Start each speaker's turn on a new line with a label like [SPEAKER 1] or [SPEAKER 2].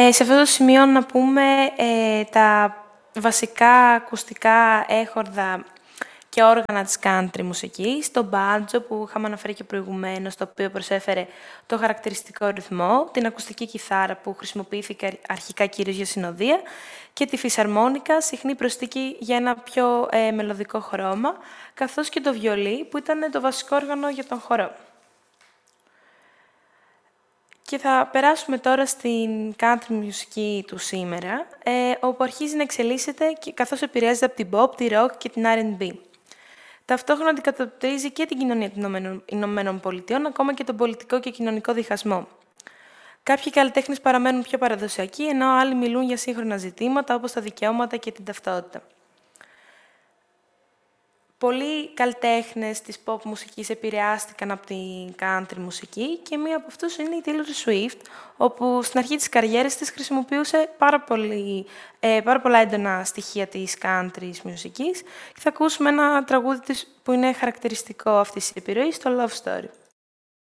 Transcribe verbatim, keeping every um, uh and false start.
[SPEAKER 1] Ε, σε αυτό το σημείο να πούμε ε, τα βασικά ακουστικά έχορδα και όργανα της country μουσικής, το μπάντζο που είχαμε αναφέρει και προηγουμένως, το οποίο προσέφερε το χαρακτηριστικό ρυθμό, την ακουστική κιθάρα που χρησιμοποιήθηκε αρχικά κυρίως για συνοδεία και τη φυσαρμόνικα, συχνή προσθήκη για ένα πιο ε, μελωδικό χρώμα, καθώς και το βιολί που ήταν το βασικό όργανο για τον χορό. Και θα περάσουμε τώρα στην country μουσική του σήμερα, ε, όπου αρχίζει να εξελίσσεται και καθώς επηρεάζεται από την pop, τη rock και την αρ εντ μπι. Ταυτόχρονα αντικατοπτρίζει και την κοινωνία των Ηνωμένων Πολιτειών, ακόμα και τον πολιτικό και κοινωνικό διχασμό. Κάποιοι καλλιτέχνες παραμένουν πιο παραδοσιακοί, ενώ άλλοι μιλούν για σύγχρονα ζητήματα, όπως τα δικαιώματα και την ταυτότητα. Πολλοί καλλιτέχνες της pop μουσικής επηρεάστηκαν από την country μουσική και μία από αυτούς είναι η Taylor Swift, όπου στην αρχή της καριέρας της χρησιμοποιούσε πάρα, πολύ, ε, πάρα πολλά έντονα στοιχεία της country μουσικής και θα ακούσουμε ένα τραγούδι της που είναι χαρακτηριστικό αυτής της επιρροής, το Love Story.